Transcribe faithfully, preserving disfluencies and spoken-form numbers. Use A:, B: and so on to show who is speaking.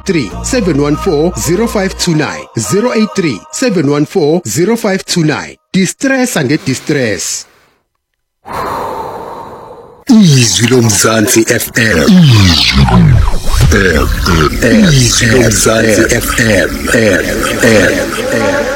A: eight three, seven one four, zero five two nine, zero eight three, seven one four, zero five two nine. Distress ange-distress.
B: Izwi lomzansi F M. Izwi lomzansi F M.